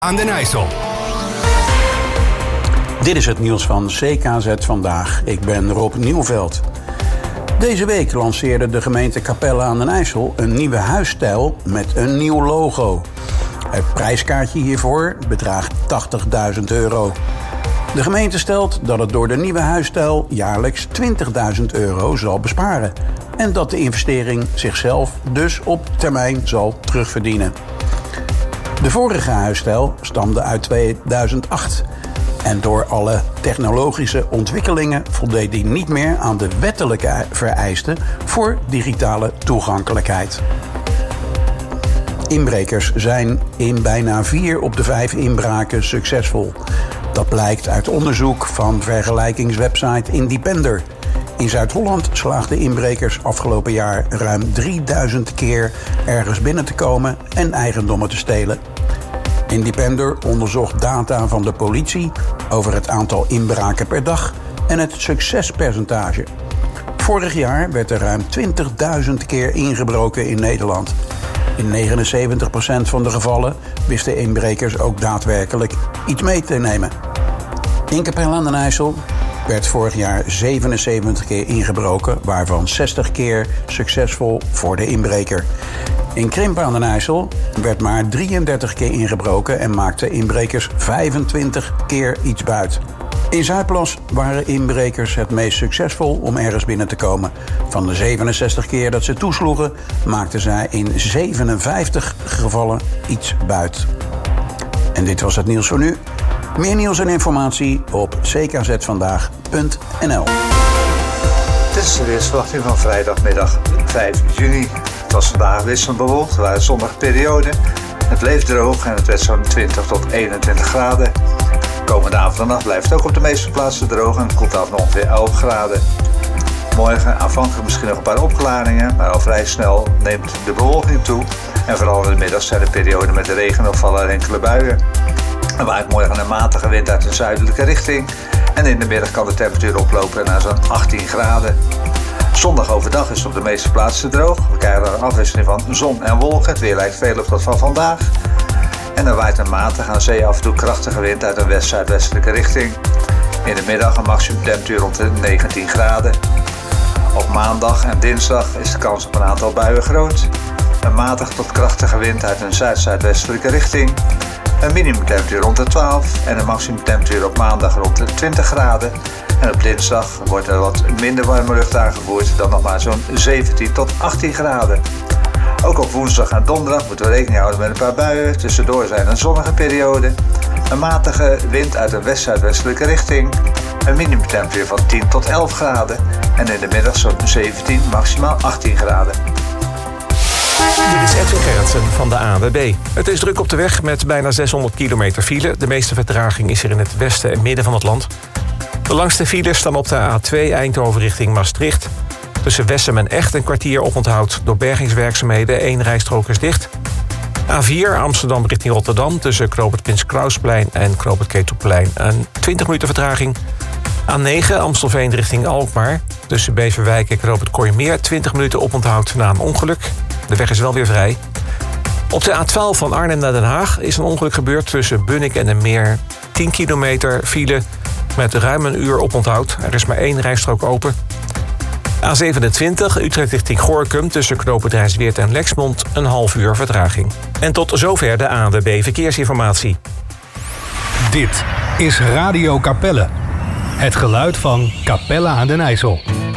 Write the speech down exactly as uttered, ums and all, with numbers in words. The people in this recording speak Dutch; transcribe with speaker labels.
Speaker 1: aan den IJssel.
Speaker 2: Dit is het nieuws van C K Z Vandaag. Ik ben Rob Nieuwveld. Deze week lanceerde de gemeente Capelle aan den IJssel een nieuwe huisstijl met een nieuw logo. Het prijskaartje hiervoor bedraagt tachtigduizend euro. De gemeente stelt dat het door de nieuwe huisstijl jaarlijks twintigduizend euro zal besparen. En dat de investering zichzelf dus op termijn zal terugverdienen. De vorige huisstijl stamde uit tweeduizend acht. En door alle technologische ontwikkelingen voldeed die niet meer aan de wettelijke vereisten voor digitale toegankelijkheid. Inbrekers zijn in bijna vier op de vijf inbraken succesvol. Dat blijkt uit onderzoek van vergelijkingswebsite Independer. In Zuid-Holland slaagden inbrekers afgelopen jaar ruim drieduizend keer ergens binnen te komen en eigendommen te stelen. Independer onderzocht data van de politie over het aantal inbraken per dag en het succespercentage. Vorig jaar werd er ruim twintigduizend keer ingebroken in Nederland. In negenenzeventig procent van de gevallen wisten inbrekers ook daadwerkelijk iets mee te nemen. In Capelle aan den IJssel werd vorig jaar zevenenzeventig keer ingebroken, waarvan zestig keer succesvol voor de inbreker. In Krimpen aan den IJssel werd maar drieëndertig keer ingebroken en maakten inbrekers vijfentwintig keer iets buit. In Zuidplas waren inbrekers het meest succesvol om ergens binnen te komen. Van de zevenenzestig keer dat ze toesloegen, maakten zij in zevenenvijftig gevallen iets buit. En dit was het nieuws voor nu. Meer nieuws en informatie op c k z vandaag punt n l.
Speaker 3: Dit is de weersverwachting van vrijdagmiddag vijf juni. Het was vandaag wisselend bewolkt, er waren zonnige perioden. Het bleef droog en het werd zo'n twintig tot eenentwintig graden. Komende avond en nacht blijft het ook op de meeste plaatsen droog en het koelt af naar ongeveer elf graden. Morgen aanvankelijk misschien nog een paar opklaringen, maar al vrij snel neemt de bewolking toe. En vooral in de middag zijn er perioden met regen of vallen er enkele buien. Er waait morgen een matige wind uit een zuidelijke richting. En in de middag kan de temperatuur oplopen naar zo'n achttien graden. Zondag overdag is het op de meeste plaatsen droog. We krijgen een afwisseling van zon en wolken. Het weer lijkt veel op dat van vandaag. En er waait een matige aan zee af en toe krachtige wind uit een west-zuidwestelijke richting. In de middag een maximumtemperatuur rond de negentien graden. Op maandag en dinsdag is de kans op een aantal buien groot. Een matige tot krachtige wind uit een zuid-zuidwestelijke richting. Een minimumtemperatuur rond de twaalf en een maximumtemperatuur op maandag rond de twintig graden. En op dinsdag wordt er wat minder warme lucht aangevoerd, dan nog maar zo'n zeventien tot achttien graden. Ook op woensdag en donderdag moeten we rekening houden met een paar buien. Tussendoor zijn een zonnige periode. Een matige wind uit een west-zuidwestelijke richting. Een minimumtemperatuur van tien tot elf graden. En in de middag zo'n zeventien, maximaal achttien graden.
Speaker 4: Dit is Edwin Gerritsen van de A N W B. Het is druk op de weg met bijna zeshonderd kilometer file. De meeste vertraging is er in het westen en midden van het land. De langste files staan op de A twee Eindhoven richting Maastricht. Tussen Wessem en Echt een kwartier oponthoud door bergingswerkzaamheden. Eén rijstrook is dicht. A vier Amsterdam richting Rotterdam tussen Knoop het Prins Klausplein en Knoop het Ketelplein. Een twintig minuten vertraging. A negen Amstelveen richting Alkmaar. Tussen Beverwijk en Knoop het Kooimeer twintig minuten oponthoud na een ongeluk. De weg is wel weer vrij. Op de A twaalf van Arnhem naar Den Haag is een ongeluk gebeurd tussen Bunnik en de Meer. tien kilometer file met ruim een uur oponthoud. Er is maar één rijstrook open. A zevenentwintig Utrecht richting Gorinchem tussen Knoop Rijsweert en Lexmond een half uur vertraging. En tot zover de A N W B Verkeersinformatie.
Speaker 1: Dit is Radio Capelle. Het geluid van Capelle aan den IJssel.